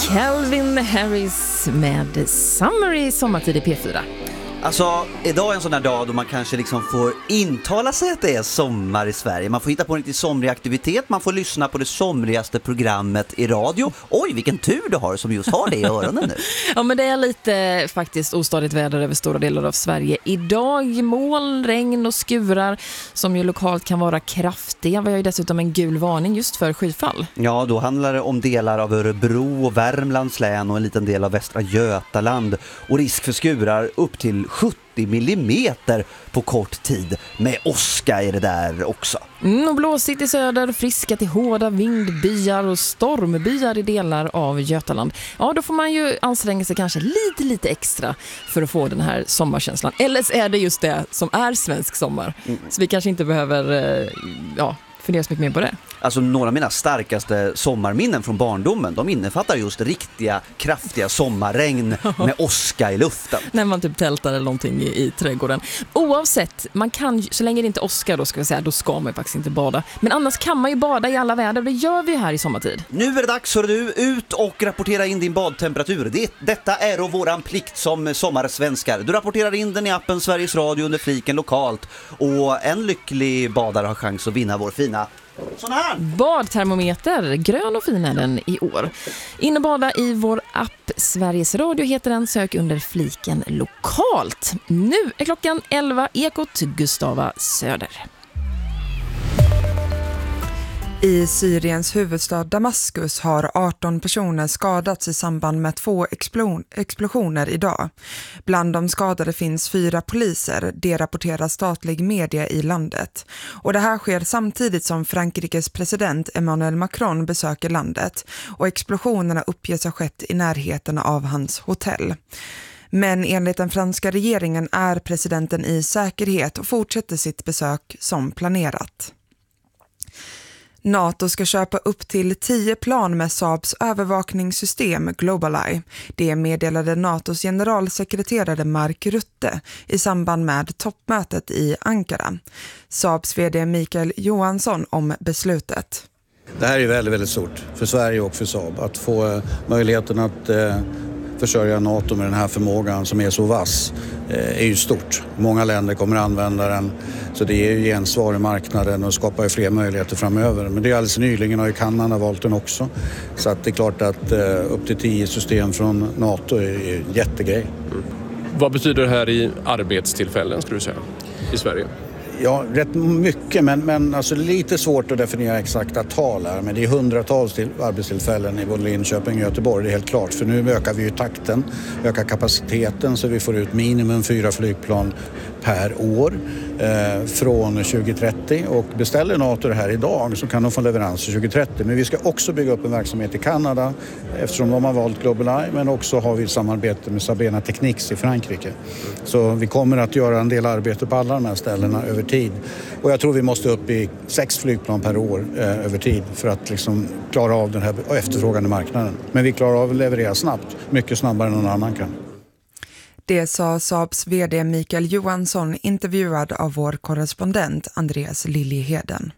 Calvin Harris med Summer i sommartid i P4. Alltså, idag är en sån här dag då man kanske liksom får intala sig att det är sommar i Sverige. Man får hitta på en lite somrig aktivitet, man får lyssna på det somrigaste programmet i radio. Oj, vilken tur du har som just har det i öronen nu. Ja, men det är lite faktiskt ostadigt väder över stora delar av Sverige. Idag moln, regn och skurar som ju lokalt kan vara kraftiga. Vi har ju dessutom en gul varning just för skyfall. Ja, då handlar det om delar av Örebro och Värmlands län och en liten del av Västra Götaland. Och risk för skurar upp till 70 millimeter på kort tid. Med åska är det där också. Och blåsigt i söder, friska till hårda vindbyar och stormbyar i delar av Götaland. Ja, då får man ju anstränga sig kanske lite extra för att få den här sommarkänslan. Eller är det just det som är svensk sommar. Så vi kanske inte behöver fundera så mycket mer på det. Alltså några av mina starkaste sommarminnen från barndomen, de innefattar just riktiga, kraftiga sommarregn med åska i luften. När man typ tältar eller någonting i trädgården. Oavsett, man kan, så länge det inte åskar då ska man ju faktiskt inte bada. Men annars kan man ju bada i alla väder, det gör vi här i sommartid. Nu är det dags för du ut och rapportera in din badtemperatur. Detta är då våran plikt som sommarsvenskar. Du rapporterar in den i appen Sveriges Radio under fliken lokalt. Och en lycklig badare har chans att vinna vår fina sån här badtermometer, grön och fin är den i år. In och bada i vår app Sveriges Radio heter den, sök under fliken lokalt. Nu är klockan 11, Ekot Gustava Söder. I Syriens huvudstad Damaskus har 18 personer skadats i samband med 2 explosioner idag. Bland de skadade finns 4 poliser, det rapporterar statlig media i landet. Och det här sker samtidigt som Frankrikes president Emmanuel Macron besöker landet och explosionerna uppges ha skett i närheten av hans hotell. Men enligt den franska regeringen är presidenten i säkerhet och fortsätter sitt besök som planerat. NATO ska köpa upp till 10 plan med Saabs övervakningssystem GlobalEye. Det meddelade NATOs generalsekreterare Mark Rutte i samband med toppmötet i Ankara. Saabs vd Mikael Johansson om beslutet. Det här är väldigt, väldigt stort för Sverige och för Saab att få möjligheten att försörja NATO med den här förmågan som är så vass är ju stort. Många länder kommer att använda den, så det är ju gensvar i marknaden och skapar ju fler möjligheter framöver. Men det är alldeles nyligen har ju Kanada valt den också. Så att det är klart att upp till 10 system från NATO är en jättegrej. Vad betyder det här i arbetstillfällen skulle du säga i Sverige? Ja, rätt mycket, men alltså lite svårt att definiera exakta tal här. Men det är hundratals arbetstillfällen i både Linköping och Göteborg, det är helt klart. För nu ökar vi ju takten, ökar kapaciteten så vi får ut minimum 4 flygplan per år från 2030. Och beställer NATO det här idag så kan de få leverans 2030. Men vi ska också bygga upp en verksamhet i Kanada eftersom de har valt GlobalEye, men också har vi ett samarbete med Sabena Technics i Frankrike. Så vi kommer att göra en del arbete på alla de här ställena över tid. Och jag tror vi måste upp i 6 flygplan per år över tid för att liksom klara av den här efterfrågande marknaden. Men vi klarar av att leverera snabbt, mycket snabbare än någon annan kan. Det sa Saabs vd Mikael Johansson, intervjuad av vår korrespondent Andreas Liljeheden.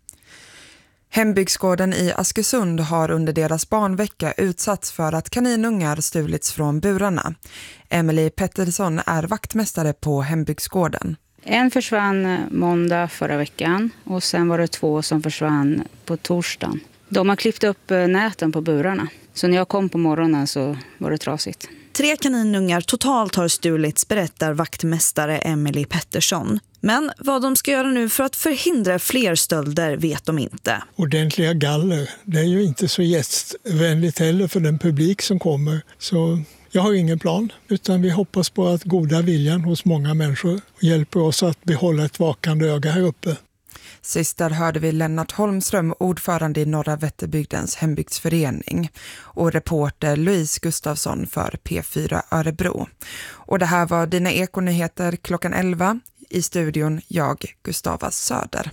Hembygdsgården i Askersund har under deras barnvecka utsatts för att kaninungar stulits från burarna. Emily Pettersson är vaktmästare på Hembygdsgården. En försvann måndag förra veckan och sen var det 2 som försvann på torsdagen. De har klippt upp näten på burarna. Så när jag kom på morgonen så var det trasigt. 3 kaninungar totalt har stulits, berättar vaktmästare Emily Pettersson. Men vad de ska göra nu för att förhindra fler stölder vet de inte. Ordentliga galler, det är ju inte så gästvänligt heller för den publik som kommer. Så jag har ingen plan, utan vi hoppas på att goda viljan hos många människor hjälper oss att behålla ett vakande öga här uppe. Sist där hörde vi Lennart Holmström, ordförande i Norra Vätterbygdens hembygdsförening, och reporter Louise Gustafsson för P4 Örebro. Och det här var dina ekonyheter klockan 11. I studion jag, Gustava Söder.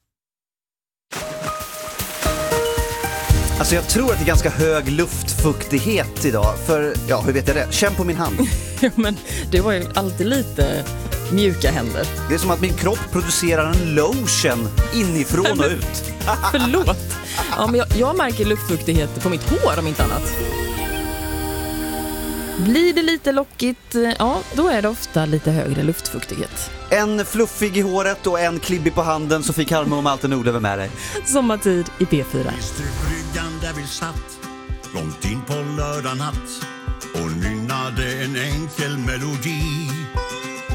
Alltså jag tror att det är ganska hög luftfuktighet idag. För, ja, hur vet jag det? Känn på min hand. Men det var ju alltid lite mjuka händer. Det är som att min kropp producerar en lotion inifrån och ut. Förlåt. Ja, men jag märker luftfuktighet på mitt hår om inte annat. Blir det lite lockigt, ja, då är det ofta lite högre luftfuktighet. En fluffig i håret och en klibbig på handen, så fick Halme och Malte Nordlöf med dig. Sommartid i P4. Visst är bryggan där vi satt långt in på lördag natt och nynnade en enkel melodi.